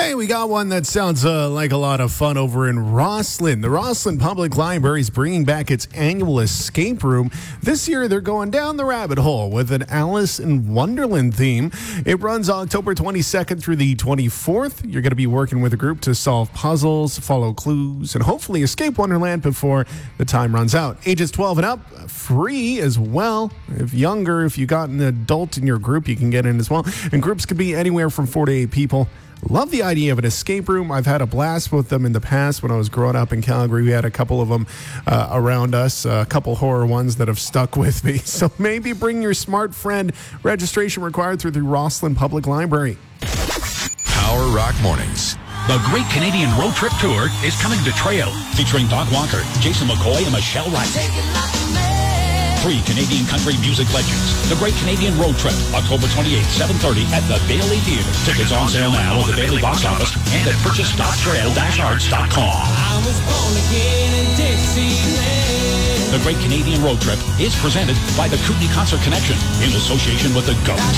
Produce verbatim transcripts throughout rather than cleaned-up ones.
Hey, we got one that sounds uh, like a lot of fun over in Rosslyn. The Rosslyn Public Library is bringing back its annual escape room. This year, they're going down the rabbit hole with an Alice in Wonderland theme. It runs October twenty-second through the twenty-fourth. You're going to be working with a group to solve puzzles, follow clues, and hopefully escape Wonderland before the time runs out. Ages twelve and up, free as well. If younger, if you got an adult in your group, you can get in as well. And groups could be anywhere from four to eight people. Love the idea of an escape room. I've had a blast with them in the past when I was growing up in Calgary. We had a couple of them uh, around us, a couple horror ones that have stuck with me. So maybe bring your smart friend. Registration required through the Rosslyn Public Library. Power Rock Mornings. The Great Canadian Road Trip Tour is coming to Trail, featuring Doc Walker, Jason McCoy, and Michelle Wright. Three Canadian country music legends. The Great Canadian Road Trip, October twenty-eighth, seven thirty at the Bailey Theatre. Tickets on sale now at the Bailey box office and at purchase dot trail dash arts dot com. I was born again in Dixieland. The Great Canadian Road Trip is presented by the Kootenai Concert Connection in association with the GOAT.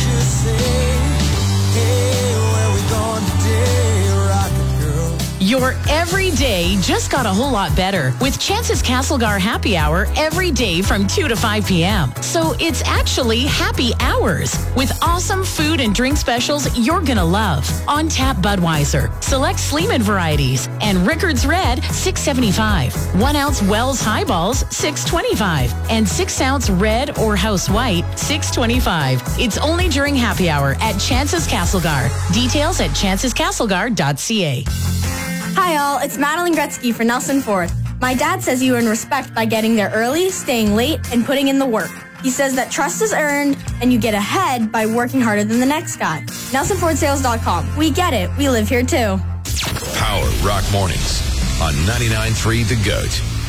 Your everyday just got a whole lot better with Chance's Castlegar Happy Hour every day from two to five p.m. So it's actually happy hours with awesome food and drink specials you're going to love. On tap Budweiser, select Sleeman varieties, and Rickards Red, six seventy-five. One ounce Wells Highballs, six twenty-five. And six ounce Red or House White, six twenty-five. It's only during happy hour at Chance's Castlegar. Details at chances castlegar dot c a. Hi all, it's Madeline Gretzky for Nelson Ford. My dad says you earn respect by getting there early, staying late, and putting in the work. He says that trust is earned and you get ahead by working harder than the next guy. Nelson Ford Sales dot com. We get it. We live here too. Power Rock Mornings on ninety-nine point three The Goat.